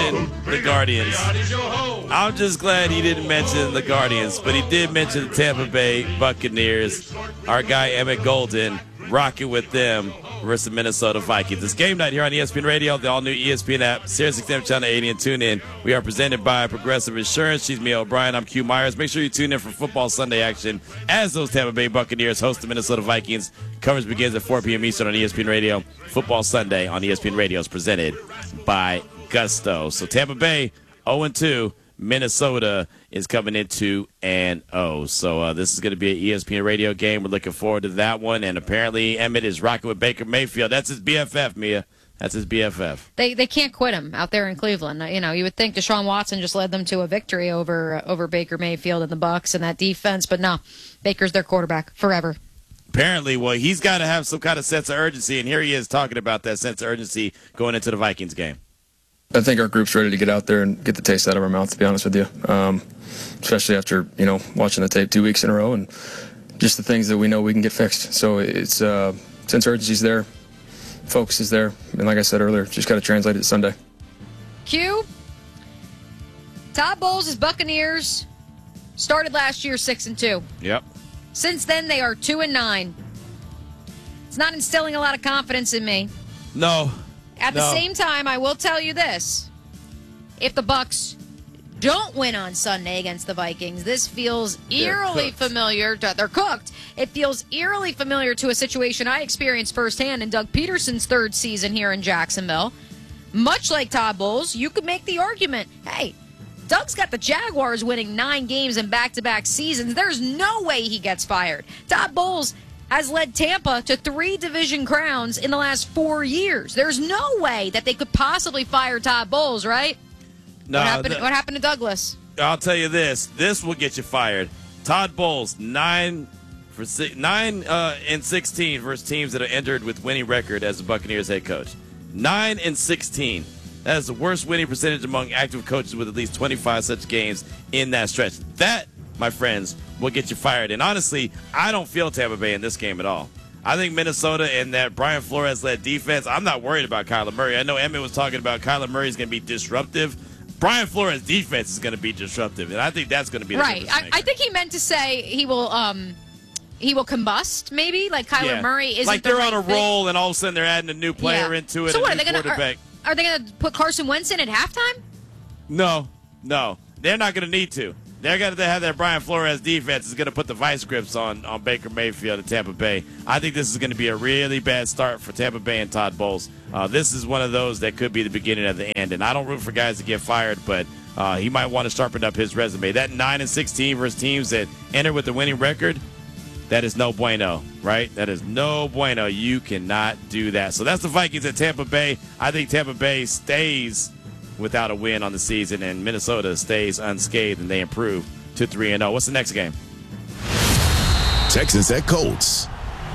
mention the Guardians. I'm just glad he didn't mention the Guardians, but he did mention the Tampa Bay Buccaneers. Our guy Emmett Golden rocking with them versus the Minnesota Vikings. It's game night here on ESPN Radio, the all-new ESPN app, SiriusXM Channel 80, and tune in. We are presented by Progressive Insurance. She's Mia O'Brien. I'm Q Myers. Make sure you tune in for football Sunday action as those Tampa Bay Buccaneers host the Minnesota Vikings. Coverage begins at 4 p.m. Eastern on ESPN Radio. Football Sunday on ESPN Radio is presented by Gusto. So Tampa Bay 0-2. Minnesota is coming in 2-0. So this is going to be an ESPN Radio game. We're looking forward to that one. And apparently Emmett is rocking with Baker Mayfield. That's his BFF, Mia. That's his BFF. They can't quit him out there in Cleveland. You know, you would think Deshaun Watson just led them to a victory over Baker Mayfield and the Bucs and that defense. But no, Baker's their quarterback forever. Apparently, well, he's got to have some kind of sense of urgency. And here he is talking about that sense of urgency going into the Vikings game. I think our group's ready to get out there and get the taste out of our mouth, to be honest with you, especially after, watching the tape 2 weeks in a row and just the things that we know we can get fixed. So it's sense of urgency's there, focus is there, and like I said earlier, just got to translate it to Sunday. Q, Todd Bowles' Buccaneers started last year 6-2. Yep. Since then, they are 2-9. It's not instilling a lot of confidence in me. No. At the same time, I will tell you this. If the Bucs don't win on Sunday against the Vikings, this feels eerily familiar. They're cooked. It feels eerily familiar to a situation I experienced firsthand in Doug Peterson's third season here in Jacksonville. Much like Todd Bowles, you could make the argument, hey, Doug's got the Jaguars winning 9 games in back-to-back seasons. There's no way he gets fired. Todd Bowles has led Tampa to 3 division crowns in the last 4 years. There's no way that they could possibly fire Todd Bowles, right? No. What happened to Douglas? I'll tell you this. This will get you fired. Todd Bowles, 9 and 16 versus teams that are entered with winning record as the Buccaneers head coach. 9 and 16. That is the worst winning percentage among active coaches with at least 25 such games in that stretch. That, my friends, will get you fired. And honestly, I don't feel Tampa Bay in this game at all. I think Minnesota and that Brian Flores-led defense, I'm not worried about Kyler Murray. I know Emmett was talking about Kyler Murray is going to be disruptive. Brian Flores' defense is going to be disruptive, and I think that's going to be the right. I think he meant to say he will combust, maybe, like Kyler Murray isn't like they're right on a roll, and all of a sudden they're adding a new player into it. So what, are they going to are they going to put Carson Wentz in at halftime? No, they're not going to need to. They're going to have that Brian Flores defense is going to put the vice grips on Baker Mayfield and Tampa Bay. I think this is going to be a really bad start for Tampa Bay and Todd Bowles. This is one of those that could be the beginning of the end. And I don't root for guys to get fired, but he might want to sharpen up his resume. That 9 and 16 versus teams that enter with the winning record, that is no bueno, right? That is no bueno. You cannot do that. So that's the Vikings at Tampa Bay. I think Tampa Bay stays without a win on the season, and Minnesota stays unscathed, and they improve to 3-0. What's the next game? Texans at Colts.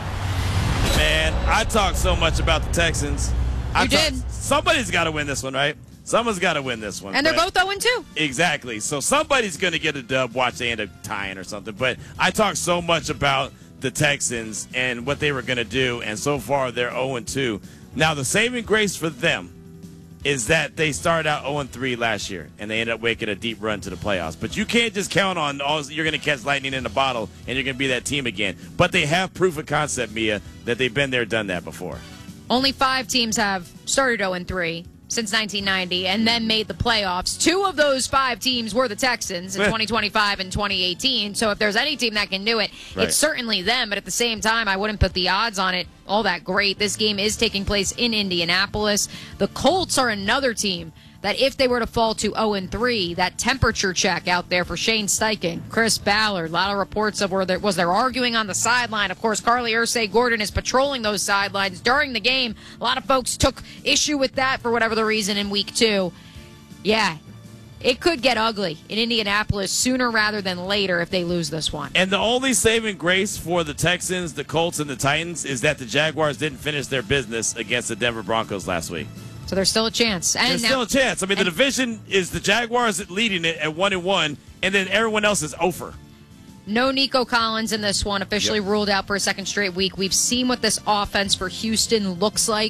Man, I talk so much about the Texans. You did. Somebody's got to win this one, right? Someone's got to win this one. And they're both 0-2. Exactly. So somebody's going to get a dub. Watch, they end up tying or something. But I talk so much about the Texans and what they were going to do, and so far they're 0-2. Now, the saving grace for them is that they started out 0-3 last year, and they ended up making a deep run to the playoffs. But you can't just count on you're going to catch lightning in a bottle and you're going to be that team again. But they have proof of concept, Mia, that they've been there, done that before. Only 5 teams have started 0-3 since 1990 and then made the playoffs. 2 of those 5 teams were the Texans in 2025 and 2018. So if there's any team that can do it, it's certainly them. But at the same time, I wouldn't put the odds on it all that great. This game is taking place in Indianapolis. The Colts are another team that if they were to fall to 0-3, that temperature check out there for Shane Steichen, Chris Ballard, a lot of reports of was there arguing on the sideline. Of course, Carly Ursay-Gordon is patrolling those sidelines during the game. A lot of folks took issue with that for whatever the reason in week 2. Yeah, it could get ugly in Indianapolis sooner rather than later if they lose this one. And the only saving grace for the Texans, the Colts, and the Titans is that the Jaguars didn't finish their business against the Denver Broncos last week. So there's still a chance. There's still a chance. I mean, the division is the Jaguars leading it at 1-1, and then everyone else is over. No Nico Collins in this one, officially ruled out for a second straight week. We've seen what this offense for Houston looks like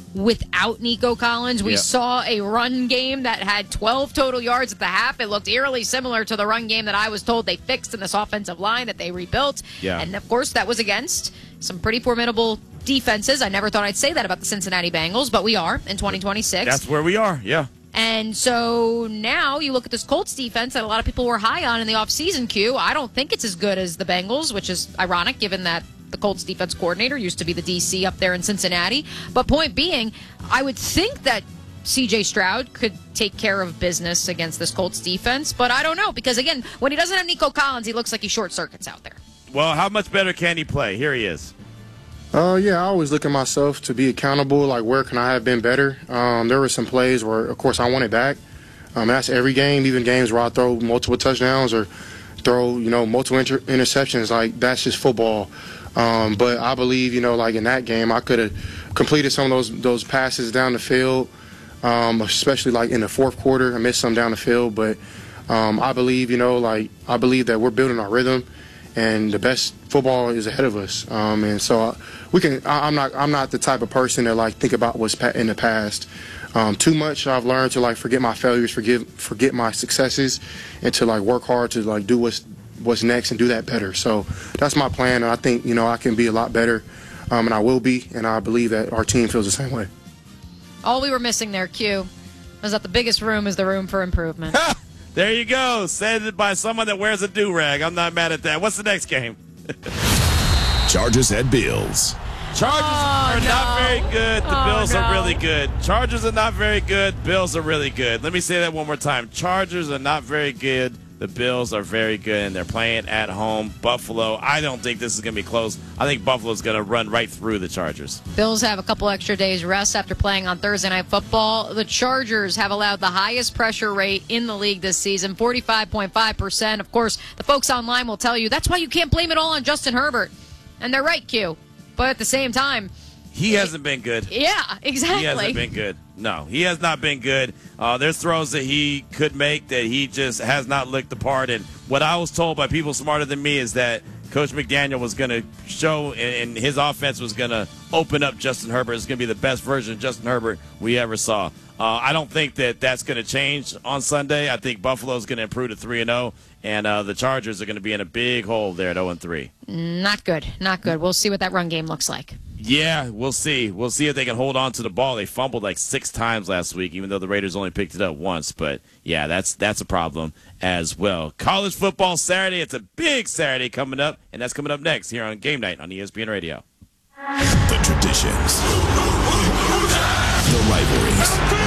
without Nico Collins. We saw a run game that had 12 total yards at the half. It looked eerily similar to the run game that I was told they fixed in this offensive line that they rebuilt. Yeah. And, of course, that was against some pretty formidable defenses. I never thought I'd say that about the Cincinnati Bengals, but we are in 2026. That's where we are, yeah. And so now you look at this Colts defense that a lot of people were high on in the offseason, Q. I don't think it's as good as the Bengals, which is ironic given that the Colts defense coordinator used to be the DC up there in Cincinnati. But point being, I would think that C.J. Stroud could take care of business against this Colts defense, but I don't know because, again, when he doesn't have Nico Collins, he looks like he short circuits out there. Well, how much better can he play? Here he is. I always look at myself to be accountable, like where can I have been better. There were some plays where, of course, I wanted back. That's every game, even games where I throw multiple touchdowns or throw, multiple interceptions. Like, that's just football. But I believe, like in that game, I could have completed some of those passes down the field, especially like in the fourth quarter. I missed some down the field, but I believe, I believe that we're building our rhythm, and the best football is ahead of us. And so I'm not the type of person that like think about what's in the past too much. I've learned to like forget my failures, forget my successes, and to like work hard to like do what's next and do that better. So that's my plan, and I think I can be a lot better, and I will be, and I believe that our team feels the same way. All we were missing there, Q, was that the biggest room is the room for improvement. There you go. Said it by someone that wears a do-rag. I'm not mad at that. What's the next game? Chargers at Bills. Chargers are not very good. The Bills are really good. Chargers are not very good. Bills are really good. Let me say that one more time. Chargers are not very good. The Bills are very good, and they're playing at home. Buffalo, I don't think this is going to be close. I think Buffalo's going to run right through the Chargers. Bills have a couple extra days rest after playing on Thursday Night Football. The Chargers have allowed the highest pressure rate in the league this season, 45.5%. Of course, the folks online will tell you that's why you can't blame it all on Justin Herbert. And they're right, Q. But at the same time, he hasn't been good. Yeah, exactly. He hasn't been good. No, he has not been good. There's throws that he could make that he just has not looked the part. And what I was told by people smarter than me is that Coach McDaniel was going to show, and his offense was going to open up Justin Herbert. It's going to be the best version of Justin Herbert we ever saw. I don't think that that's going to change on Sunday. I think Buffalo's going to improve to 3-0, and the Chargers are going to be in a big hole there at 0-3. Not good. Not good. We'll see what that run game looks like. Yeah, we'll see. We'll see if they can hold on to the ball. They fumbled like 6 times last week, even though the Raiders only picked it up once. But, yeah, that's a problem as well. College football Saturday. It's a big Saturday coming up, and that's coming up next here on Game Night on ESPN Radio. The traditions. The rivalries.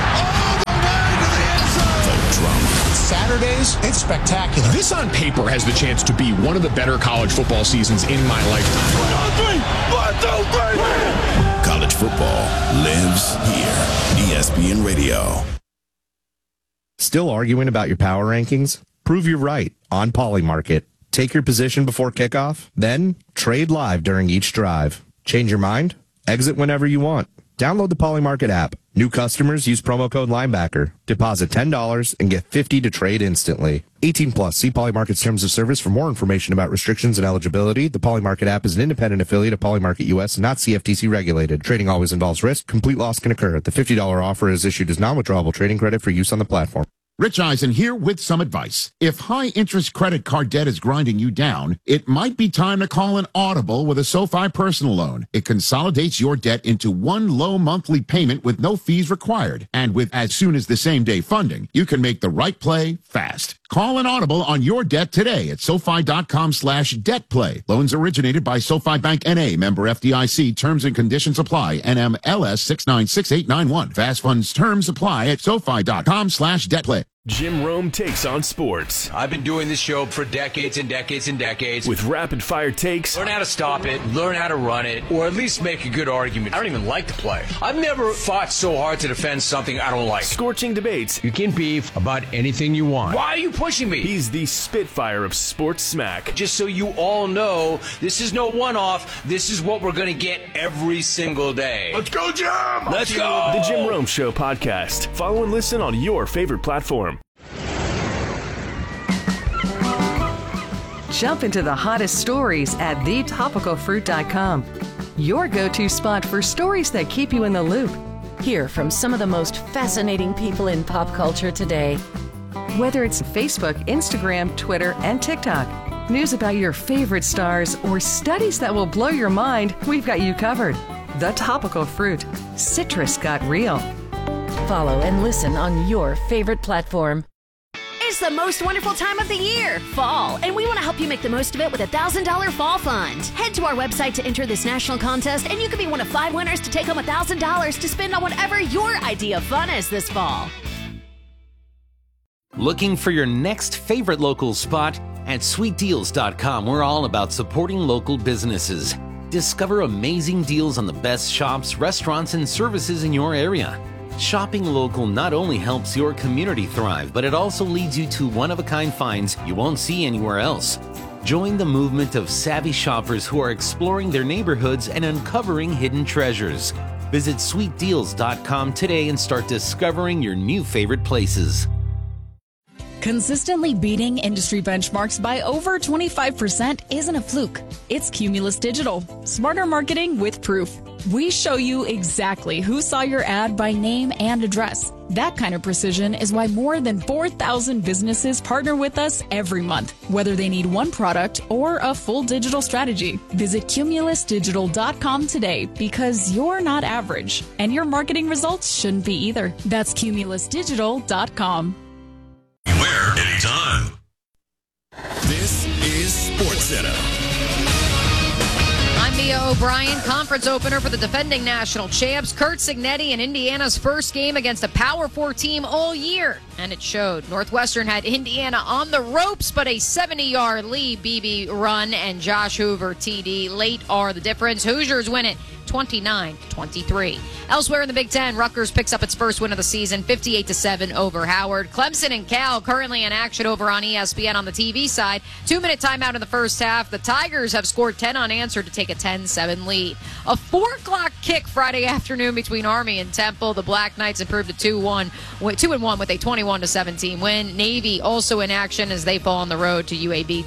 The drama. Saturdays, it's spectacular. This on paper has the chance to be one of the better college football seasons in my lifetime. 1, 2, 3. College football lives here. ESPN Radio. Still arguing about your power rankings? Prove you're right on Polymarket. Take your position before kickoff, then trade live during each drive. Change your mind? Exit whenever you want. Download the Polymarket app. New customers use promo code Linebacker. Deposit $10 and get $50 to trade instantly. 18 plus. See Polymarket's terms of service for more information about restrictions and eligibility. The Polymarket app is an independent affiliate of Polymarket US, not CFTC regulated. Trading always involves risk. Complete loss can occur. The $50 offer is issued as non-withdrawable trading credit for use on the platform. Rich Eisen here with some advice. If high-interest credit card debt is grinding you down, it might be time to call an Audible with a SoFi personal loan. It consolidates your debt into one low monthly payment with no fees required. And with as soon as the same-day funding, you can make the right play fast. Call an Audible on your debt today at SoFi.com/debtplay. Loans originated by SoFi Bank N.A. Member FDIC. Terms and conditions apply. NMLS 696891. Fast funds terms apply at SoFi.com/debtplay. Jim Rome takes on sports. I've been doing this show for decades and decades and decades. With rapid-fire takes. Learn how to stop it, learn how to run it, or at least make a good argument. I don't even like the play. I've never fought so hard to defend something I don't like. Scorching debates. You can beef about anything you want. Why are you pushing me? He's the Spitfire of sports smack. Just so you all know, this is no one-off. This is what we're going to get every single day. Let's go, Jim! Let's go! The Jim Rome Show podcast. Follow and listen on your favorite platform. Jump into the hottest stories at thetopicalfruit.com. your go-to spot for stories that keep you in the loop. Hear from some of the most fascinating people in pop culture today. Whether it's Facebook, Instagram, Twitter, and TikTok, news about your favorite stars, or studies that will blow your mind, we've got you covered. The Topical Fruit. Citrus got real. Follow and listen on your favorite platform. It's the most wonderful time of the year, fall, and we want to help you make the most of it with a $1,000 fall fund. Head to our website to enter this national contest, and you could be one of 5 winners to take home $1,000 to spend on whatever your idea of fun is this fall. Looking for your next favorite local spot? At sweetdeals.com, we're all about supporting local businesses. Discover amazing deals on the best shops, restaurants, and services in your area. Shopping local not only helps your community thrive, but it also leads you to one-of-a-kind finds you won't see anywhere else. Join the movement of savvy shoppers who are exploring their neighborhoods and uncovering hidden treasures. Visit sweetdeals.com today and start discovering your new favorite places. Consistently beating industry benchmarks by over 25% isn't a fluke. It's Cumulus Digital. Smarter marketing with proof. We show you exactly who saw your ad by name and address. That kind of precision is why more than 4,000 businesses partner with us every month, whether they need one product or a full digital strategy. Visit cumulusdigital.com today because you're not average, and your marketing results shouldn't be either. That's cumulusdigital.com. Anywhere, anytime. This is SportsCenter. I'm Mia O'Brien. Conference opener for the defending national champs. Curt Cignetti in Indiana's first game against a Power 4 team all year. And it showed. Northwestern had Indiana on the ropes, but a 70-yard Lee Beebe run and Josh Hoover TD late are the difference. Hoosiers win it 29-23. Elsewhere in the Big Ten, Rutgers picks up its first win of the season, 58-7 over Howard. Clemson and Cal currently in action over on ESPN on the TV side. 2-minute timeout in the first half. The Tigers have scored 10 unanswered to take a 10-7 lead. A 4 o'clock kick Friday afternoon between Army and Temple. The Black Knights improved to 2-1 with a 21-17 win. Navy also in action as they fall on the road to UAB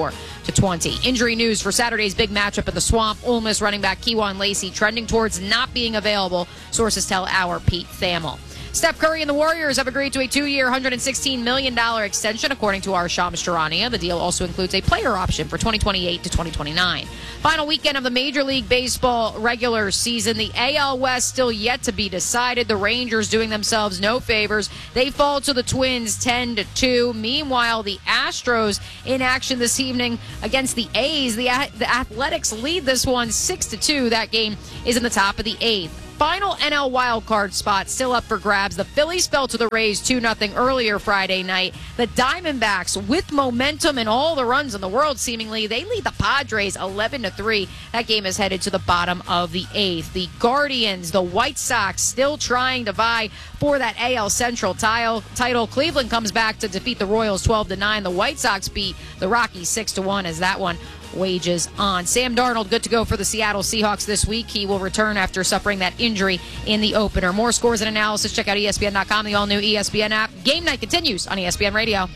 24-20. Injury news for Saturday's big matchup in the Swamp. Ole Miss running back Kewan Lacey trending towards not being available, sources tell our Pete Thamel. Steph Curry and the Warriors have agreed to a 2-year, $116 million extension, according to our Shams Charania. The deal also includes a player option for 2028 to 2029. Final weekend of the Major League Baseball regular season. The AL West still yet to be decided. The Rangers doing themselves no favors. They fall to the Twins 10-2. Meanwhile, the Astros in action this evening against the A's. The Athletics lead this one 6-2. That game is in the top of the 8th. Final NL wildcard spot still up for grabs. The Phillies fell to the Rays 2-0 earlier Friday night. The Diamondbacks, with momentum and all the runs in the world, seemingly, they lead the Padres 11-3. That game is headed to the bottom of the 8th. The Guardians, the White Sox, still trying to vie for that AL Central title. Cleveland comes back to defeat the Royals 12-9. The White Sox beat the Rockies 6-1 as that one wages on. Sam Darnold good to go for the Seattle Seahawks this week. He will return after suffering that injury in the opener. More scores and analysis. Check out ESPN.com, the all-new ESPN app. Game night continues on ESPN Radio.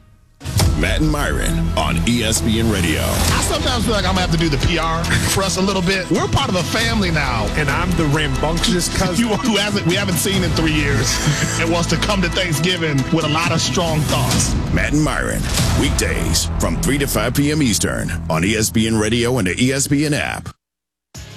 Matt and Myron on ESPN Radio. I sometimes feel like I'm going to have to do the PR for us a little bit. We're part of a family now. And I'm the rambunctious cousin who we haven't seen in 3 years and wants to come to Thanksgiving with a lot of strong thoughts. Matt and Myron, weekdays from 3 to 5 p.m. Eastern on ESPN Radio and the ESPN app.